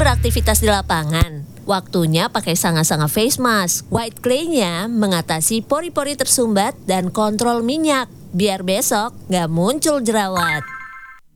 beraktivitas di lapangan, waktunya pakai sanga-sanga face mask. White clay-nya mengatasi pori-pori tersumbat dan kontrol minyak, biar besok nggak muncul jerawat.